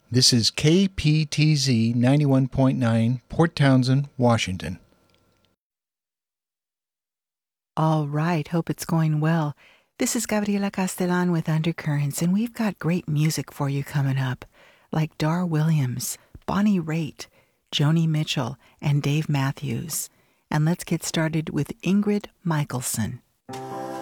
This is KPTZ 91.9, Port Townsend, Washington. All right, hope it's going well. This is Gabriela Castellan with Undercurrents, and we've got great music for you coming up, like Dar Williams, Bonnie Raitt, Joni Mitchell, and Dave Matthews. And let's get started with Ingrid Michaelson.